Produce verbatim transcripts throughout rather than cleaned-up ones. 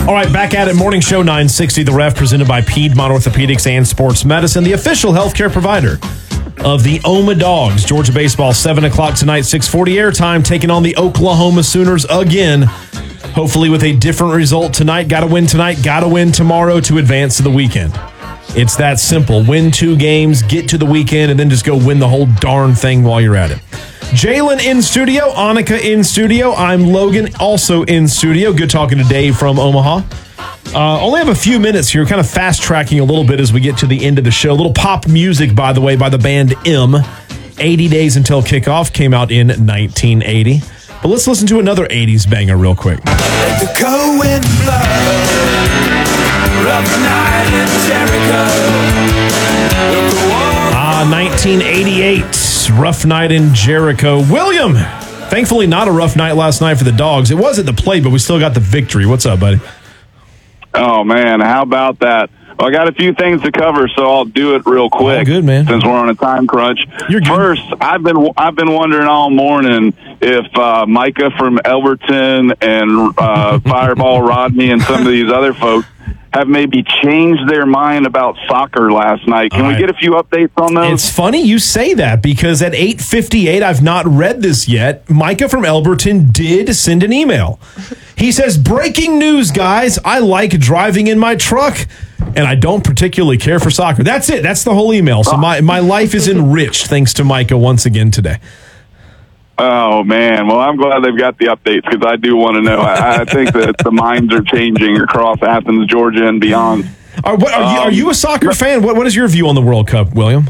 All right, back at it. Morning Show nine sixty, The Ref, presented by Piedmont Orthopedics and Sports Medicine, the official healthcare provider of the Oma Dogs. Georgia baseball, seven o'clock tonight, six forty airtime, taking on the Oklahoma Sooners again. Hopefully with a different result tonight. Got to win tonight, got to win tomorrow to advance to the weekend. It's that simple. Win two games, get to the weekend, and then just go win the whole darn thing while you're at it. Jalen in studio, Annika in studio. I'm Logan, also in studio. Good talking to Dave from Omaha. Uh, only have a few minutes here, kind of fast-tracking a little bit as we get to the end of the show. A little pop music, by the way, by the band M. eighty Days Until Kickoff came out in nineteen eighty. But let's listen to another eighties banger real quick. The Cohen blood, rough night in Jericho. Ah, nineteen eighty-eight, Rough Night in Jericho. William, thankfully not a rough night last night for the Dogs. It was at the plate, but we still got the victory. What's up, buddy? Oh, man, how about that? Well, I got a few things to cover, so I'll do it real quick. Oh, good, man. Since we're on a time crunch. You're good. First, I've been I've been wondering all morning if uh, Micah from Elberton and uh, Fireball Rodney and some of these other folks have maybe changed their mind about soccer last night. Can All we right. get a few updates on those? It's funny you say that because at eight fifty-eight, I've not read this yet. Micah from Elberton did send an email. He says, breaking news, guys. I like driving in my truck, and I don't particularly care for soccer. That's it. That's the whole email. So my, my life is enriched thanks to Micah once again today. Oh, man. Well, I'm glad they've got the updates because I do want to know. I, I think that the minds are changing across Athens, Georgia, and beyond. Are, what, are, you, are you a soccer fan? What, what is your view on the World Cup, William?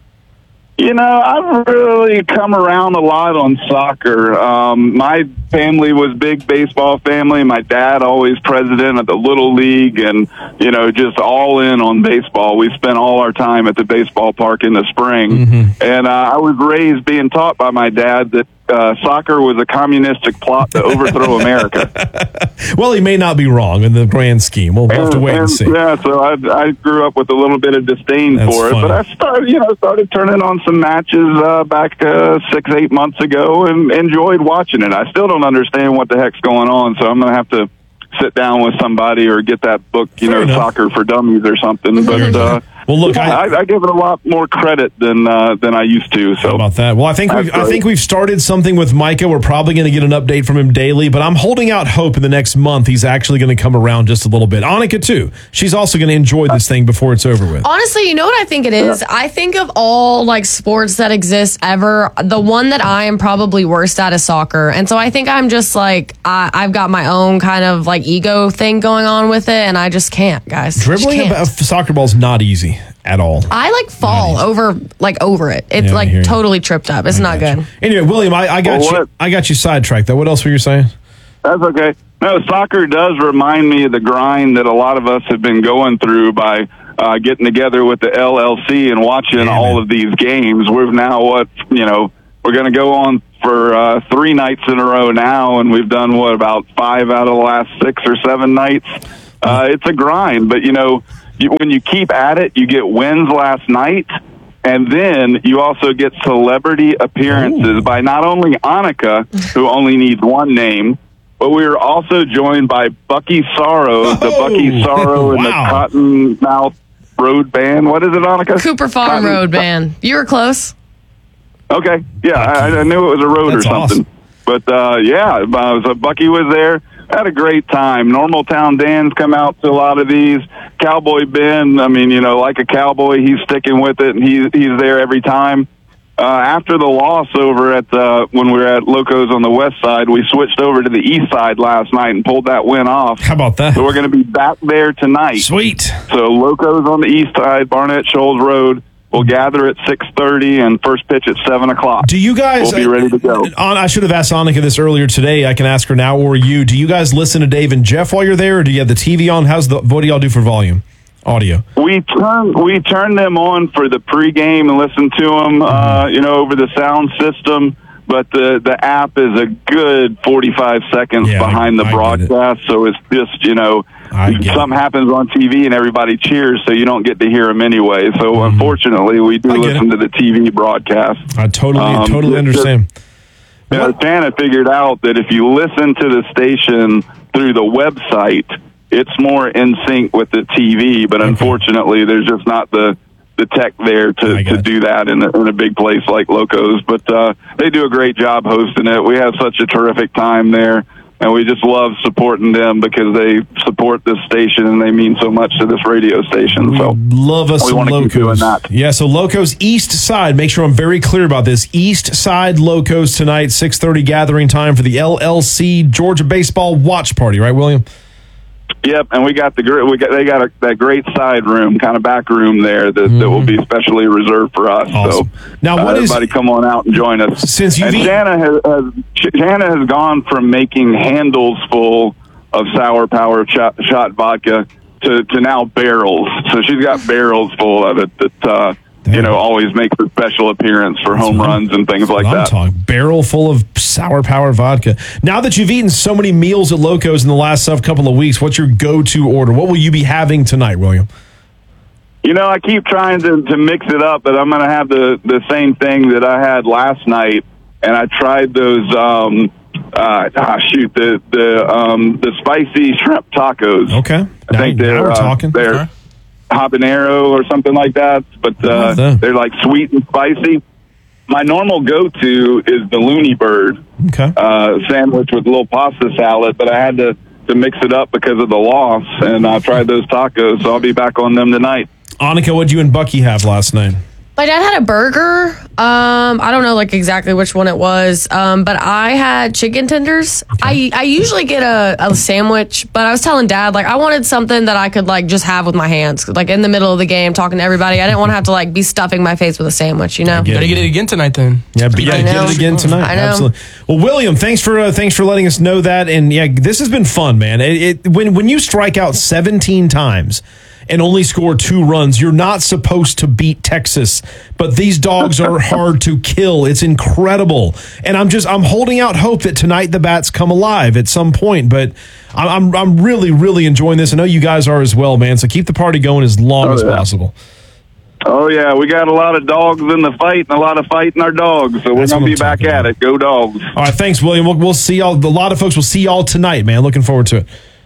You know, I've really come around a lot on soccer. Um, my family was big baseball family. My dad always president of the Little League and, you know, just all in on baseball. We spent all our time at the baseball park in the spring. Mm-hmm. And uh, I was raised being taught by my dad that uh, soccer was a communistic plot to overthrow America. Well, he may not be wrong in the grand scheme. We'll have to wait and, and see. Yeah, so I, I grew up with a little bit of disdain That's for it, funny. but I started, you know, started turning on some matches uh, back uh, six, eight months ago, and enjoyed watching it. I still don't understand what the heck's going on, so I'm going to have to sit down with somebody or get that book, you Fair know, enough. Soccer for Dummies or something. But uh, well, look, yeah, I, I, I give it a lot more credit than uh, than I used to. So how about that? Well, I think we've, I think we've started something with Micah. We're probably going to get an update from him daily, but I'm holding out hope in the next month he's actually going to come around just a little bit. Annika, too. She's also going to enjoy this thing before it's over with. Honestly, you know what I think it is? I think of all like sports that exist ever, the one that I am probably worst at is soccer. And so I think I'm just like, I, I've got my own kind of like ego thing going on with it, and I just can't, guys. Dribbling Just a can't. soccer ball is not easy at all. I like fall Nice. over like over it. It's Yeah, I like hear you. totally tripped up. It's not Gotcha. good. Anyway, William, I, I got Well, you. what- I got you sidetracked. Though, what else were you saying? That's okay. No, soccer does remind me of the grind that a lot of us have been going through by uh, getting together with the L L C and watching Yeah, all man. of these games. We've now, what, you know, we're going to go on for uh, three nights in a row now, and we've done, what, about five out of the last six or seven nights. Uh, it's a grind, but, you know, you, when you keep at it, you get wins last night, and then you also get celebrity appearances Ooh. by not only Annika, who only needs one name, but we were also joined by Bucky Sorrow, the Oh, Bucky Sorrow and the wow. Cottonmouth Road Band. What is it, Annika? Cooper Farm Cotton- Road Band. You were close. Okay, yeah, I, I knew it was a road That's or something. awesome. But, uh, yeah, uh, so Bucky was there. Had a great time. Normal Town Dan's come out to a lot of these. Cowboy Ben, I mean, you know, like a cowboy, he's sticking with it, and he's, he's there every time. Uh, after the loss over at uh, when we were at Locos on the west side, we switched over to the east side last night and pulled that win off. How about that? So we're going to be back there tonight. Sweet. So Locos on the east side, Barnett Shoals Road. We'll gather at six thirty and first pitch at seven o'clock. Do you guys? We'll be ready to go. Uh, I should have asked Annika this earlier today. I can ask her now, or you. Do you guys listen to Dave and Jeff while you're there, or do you have the T V on? How's the? What do y'all do for volume, audio? We turn we turn them on for the pregame and listen to them, uh, you know, over the sound system. But the the app is a good forty-five seconds Yeah, behind I- the I get it. broadcast, so it's just, you know, I get something happens on T V and everybody cheers, so you don't get to hear them anyway. So unfortunately, we do I get listen it. to the T V broadcast. I totally, Um, totally it's understand. You know, What- Santa figured out that if you listen to the station through the website, it's more in sync with the T V. But unfortunately, there's just not the the tech there to, to do that in a, in a big place like Locos. But uh, they do a great job hosting it. We have such a terrific time there. And we just love supporting them because they support this station and they mean so much to this radio station. We so love us we some want to keep doing Locos. that. Yeah, so Locos East Side. Make sure I'm very clear about this. East Side Locos tonight, six thirty gathering time for the L L C Georgia Baseball Watch Party. Right, William? Yep, and we got the gr- we got they got a, that great side room, kind of back room there that, mm-hmm. that will be specially reserved for us. Awesome. So now, what uh, is, everybody come on out and join us. Since you and Shanna has, has Shanna has gone from making handles full of Sour Power shot, shot vodka to, to now barrels. So she's got barrels full of it that uh, you know always makes a special appearance for That's home right. runs and things like I'm that. Talking. Barrel full of Sour Power vodka. Now that you've eaten so many meals at Locos in the last couple of weeks, what's your go-to order? What will you be having tonight, William? You know, I keep trying to, to mix it up, but I'm going to have the, the same thing that I had last night, and I tried those. Um, uh, ah, shoot the the um, the spicy shrimp tacos. Okay, I now, think now they're we're uh, talking. they're okay. habanero or something like that, but uh, that? they're like sweet and spicy. My normal go-to is the Looney Bird okay. uh, sandwich with a little pasta salad, but I had to, to mix it up because of the loss, and I tried those tacos, so I'll be back on them tonight. Annika, what did you and Bucky have last night? My dad had a burger. Um, I don't know like exactly which one it was, um, but I had chicken tenders. Okay. I I usually get a, a sandwich, but I was telling Dad like I wanted something that I could like just have with my hands, like in the middle of the game talking to everybody. I didn't want to have to like be stuffing my face with a sandwich, you know. You gotta get it again tonight, then. Yeah, but you gotta get it again tonight. I know. Absolutely. Well, William, thanks for uh, thanks for letting us know that, and yeah, this has been fun, man. It, it when when you strike out seventeen times and only score two runs, you're not supposed to beat Texas, but these dogs are hard to kill. It's incredible. And I'm just, I'm holding out hope that tonight the bats come alive at some point, but I'm, I'm really, really enjoying this. I know you guys are as well, man. So keep the party going as long oh, as yeah. possible. Oh, yeah. We got a lot of dogs in the fight and a lot of fighting our dogs. So we're going to be back at it. Go dogs. All right. Thanks, William. We'll, we'll see y'all. A lot of folks will see y'all tonight, man. Looking forward to it.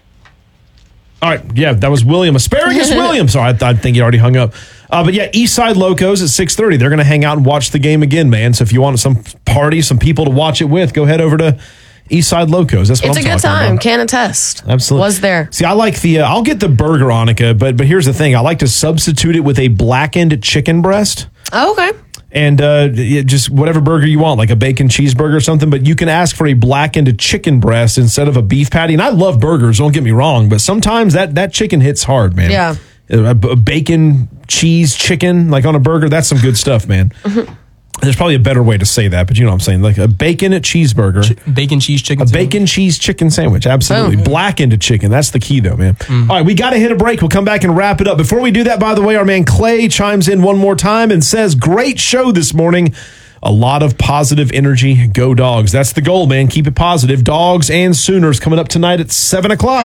All right, yeah, that was William. Asparagus William. Sorry, I, I think he already hung up. Uh, but yeah, Eastside Locos at six thirty. They're going to hang out and watch the game again, man. So if you want some party, some people to watch it with, go head over to Eastside Locos. That's what it's I'm talking about. It's a good time. About. Can attest. Absolutely. Was there. See, I like the, uh, I'll get the burger, Annika, but, but here's the thing. I like to substitute it with a blackened chicken breast. Oh, okay. And uh, just whatever burger you want, like a bacon cheeseburger or something. But you can ask for a blackened chicken breast instead of a beef patty. And I love burgers, don't get me wrong. But sometimes that, that chicken hits hard, man. Yeah. A, a bacon, cheese, chicken, like on a burger, that's some good stuff, man. Mm-hmm. There's probably a better way to say that, but you know what I'm saying. Like a bacon cheeseburger. Ch- bacon cheese chicken A sandwich. bacon cheese chicken sandwich. Absolutely. Oh, yeah. Blackened chicken. That's the key, though, man. Mm. All right, we got to hit a break. We'll come back and wrap it up. Before we do that, by the way, our man Clay chimes in one more time and says, great show this morning. A lot of positive energy. Go Dogs. That's the goal, man. Keep it positive. Dogs and Sooners coming up tonight at seven o'clock.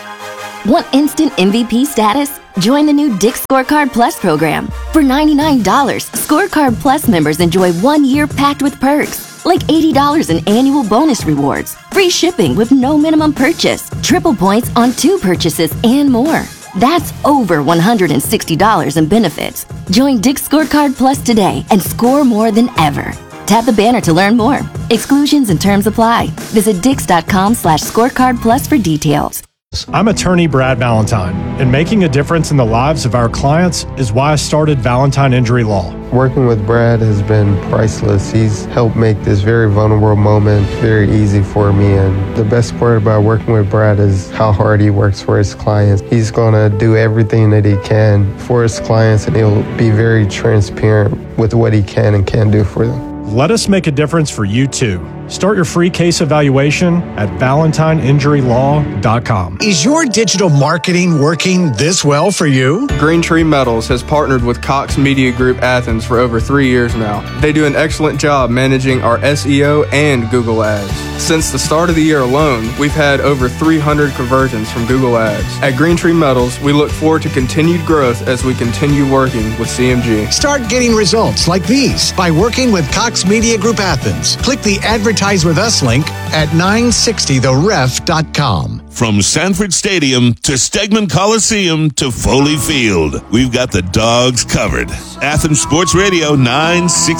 Want instant M V P status? Join the new Dick's Scorecard Plus program. For ninety-nine dollars, Scorecard Plus members enjoy one year packed with perks, like eighty dollars in annual bonus rewards, free shipping with no minimum purchase, triple points on two purchases, and more. That's over one hundred sixty dollars in benefits. Join Dick's Scorecard Plus today and score more than ever. Tap the banner to learn more. Exclusions and terms apply. Visit dix.com slash scorecard plus for details. I'm attorney Brad Valentine, and making a difference in the lives of our clients is why I started Valentine Injury Law. Working with Brad has been priceless. He's helped make this very vulnerable moment very easy for me, and the best part about working with Brad is how hard he works for his clients. He's going to do everything that he can for his clients, and he'll be very transparent with what he can and can't do for them. Let us make a difference for you too. Start your free case evaluation at valentine injury law dot com. Is your digital marketing working this well for you? Green Tree Metals has partnered with Cox Media Group Athens for over three years now. They do an excellent job managing our S E O and Google Ads. Since the start of the year alone, we've had over three hundred conversions from Google Ads. At Green Tree Metals, we look forward to continued growth as we continue working with C M G. Start getting results like these by working with Cox Media Group Athens. Click the Advertise With Us link at nine sixty the ref dot com. From Sanford Stadium to Stegman Coliseum to Foley Field, we've got the Dogs covered. Athens Sports Radio nine sixty.